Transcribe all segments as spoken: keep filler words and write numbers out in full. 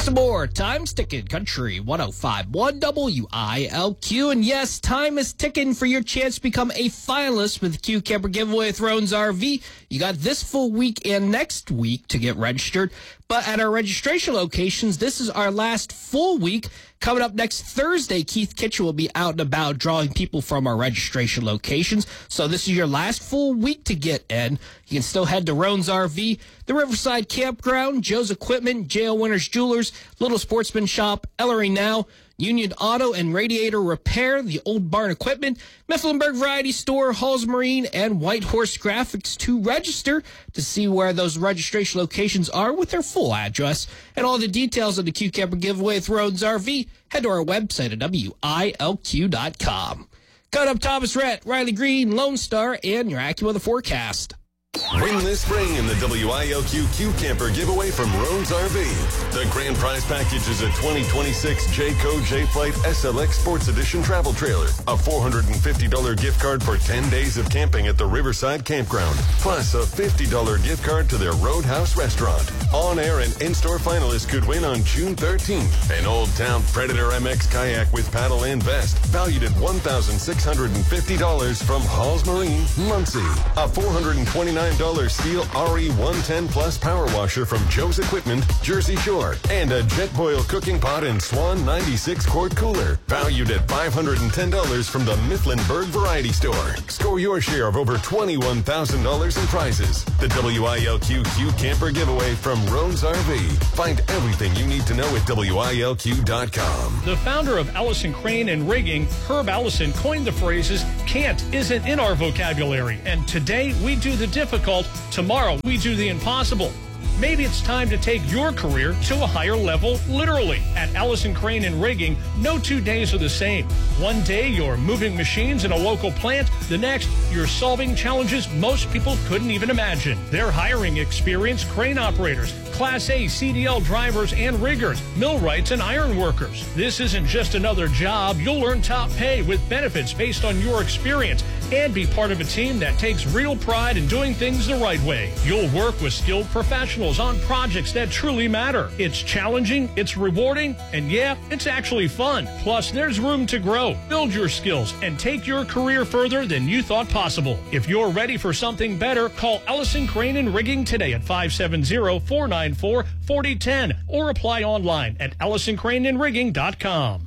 Justin Moore, Time's Ticking, Country one oh five point one W I L Q. And yes, time is ticking for your chance to become a finalist with the Q Camper Giveaway at Thrones R V. You got this full week and next week to get registered. But at our registration locations, this is our last full week. Coming up next Thursday, Keith Kitchen will be out and about drawing people from our registration locations. So this is your last full week to get in. You can still head to Roan's R V, the Riverside Campground, Joe's Equipment, J L Winters Jewelers, Little Sportsman Shop, Ellery Now, Union Auto and Radiator Repair, the Old Barn Equipment, Mifflinburg Variety Store, Halls Marine, and White Horse Graphics to register. To see where those registration locations are with their full address and all the details of the Q Camper Giveaway at Thrones R V, head to our website at W I L Q dot com. Cut up Thomas Rhett, Riley Green, Lone Star, and your AccuWeather forecast. Win this spring in the W I L Q Q Camper Giveaway from Roan's R V. The grand prize package is a twenty twenty-six Jayco J-Flight S L X Sports Edition travel trailer, a four hundred fifty dollars gift card for ten days of camping at the Riverside Campground, plus a fifty dollars gift card to their Roadhouse restaurant. On-air and in-store finalists could win on June thirteenth an Old Town Predator M X kayak with paddle and vest, valued at one thousand six hundred fifty dollars from Halls Marine, Muncie. A four hundred twenty-nine dollars Steel R E one ten Plus power washer from Joe's Equipment, Jersey Shore, and a Jetboil cooking pot and Swan ninety-six quart cooler, valued at five hundred ten dollars from the Mifflinburg Variety Store. Score your share of over twenty-one thousand dollars in prizes. The W I L Q Q Camper Giveaway from Roan's R V. Find everything you need to know at W I L Q dot com. The founder of Allison Crane and Rigging, Herb Allison, coined the phrases, "Can't isn't in our vocabulary," and today we do the difficult, tomorrow we do the impossible. Maybe it's time to take your career to a higher level, literally. At Allison Crane and Rigging, no two days are the same. One day, you're moving machines in a local plant. The next, you're solving challenges most people couldn't even imagine. They're hiring experienced crane operators, Class A C D L drivers and riggers, millwrights and iron workers. This isn't just another job. You'll earn top pay with benefits based on your experience and be part of a team that takes real pride in doing things the right way. You'll work with skilled professionals on projects that truly matter. It's challenging, it's rewarding, and yeah, it's actually fun. Plus, there's room to grow, build your skills, and take your career further than you thought possible. If you're ready for something better, call Allison Crane and Rigging today at five seven zero, four nine four, four zero one zero or apply online at allison crane and rigging dot com.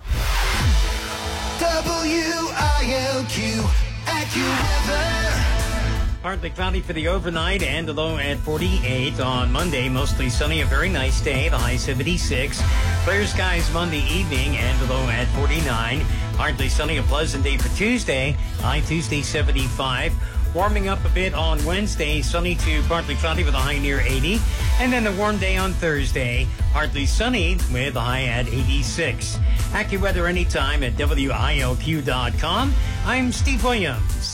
W I L Q AccuWeather. Partly cloudy for the overnight and a low at forty-eight. On Monday, mostly sunny, a very nice day, the high seventy-six. Clear skies Monday evening and a low at forty-nine. Hardly sunny, a pleasant day for Tuesday, high Tuesday seventy-five. Warming up a bit on Wednesday, sunny to partly cloudy with a high near eighty. And then a warm day on Thursday, partly sunny with a high at eighty-six. AccuWeather anytime at W I L Q dot com. I'm Steve Williams.